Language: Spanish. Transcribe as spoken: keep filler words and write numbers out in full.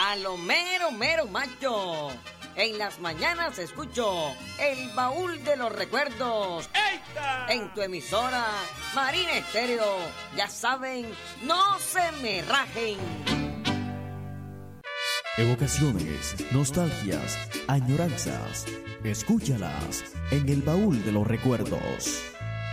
a lo mero, mero macho. En las mañanas escucho el baúl de los recuerdos. ¡Eita! En tu emisora Marina Estéreo. Ya saben, no se me rajen. Evocaciones, nostalgias, añoranzas. Escúchalas en el baúl de los recuerdos.